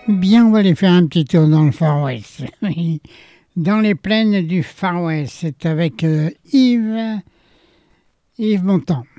Bien, on va aller faire un petit tour dans le Far West. Dans les plaines du Far West, c'est avec Yves Montand.